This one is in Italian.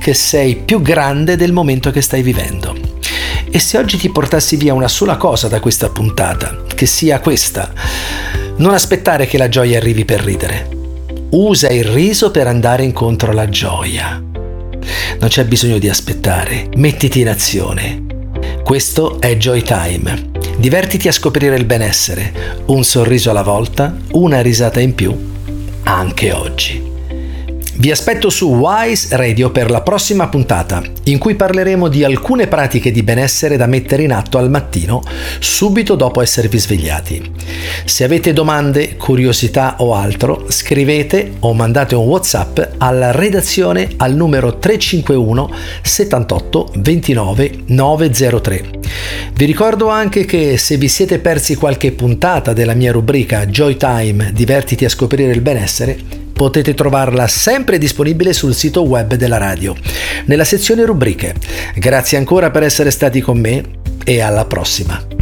che sei più grande del momento che stai vivendo. E se oggi ti portassi via una sola cosa da questa puntata, che sia questa: non aspettare che la gioia arrivi per ridere. Usa il riso per andare incontro alla gioia. Non c'è bisogno di aspettare, mettiti in azione. Questo è Joy Time. Divertiti a scoprire il benessere, un sorriso alla volta, una risata in più, anche oggi. Vi aspetto su Wise Radio per la prossima puntata, in cui parleremo di alcune pratiche di benessere da mettere in atto al mattino, subito dopo esservi svegliati. Se avete domande, curiosità o altro, scrivete o mandate un WhatsApp alla redazione al numero 351 78 29 903. Vi ricordo anche che se vi siete persi qualche puntata della mia rubrica Joy Time, divertiti a scoprire il benessere, potete trovarla sempre disponibile sul sito web della radio, nella sezione rubriche. Grazie ancora per essere stati con me e alla prossima.